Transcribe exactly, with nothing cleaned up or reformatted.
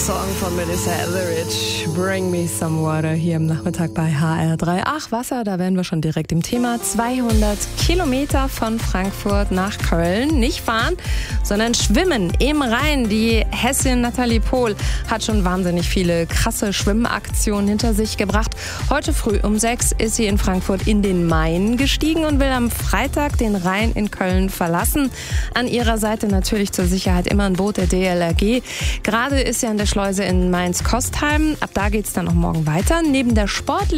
Song von Melissa Etheridge, Bring Me Some Water, hier im Nachmittag bei H R drei. Ach, Wasser, da wären wir schon direkt im Thema. zweihundert Kilometer von Frankfurt nach Köln. Nicht fahren, sondern schwimmen im Rhein. Die Hessin Nathalie Pohl hat schon wahnsinnig viele krasse Schwimmaktionen hinter sich gebracht. Heute früh um sechs ist sie in Frankfurt in den Main gestiegen und will am Freitag den Rhein in Köln verlassen. An ihrer Seite natürlich zur Sicherheit immer ein Boot der D L R G. Gerade ist sie an der Schleuse in Mainz-Kostheim. Ab da geht's dann auch morgen weiter. Neben der sportlichen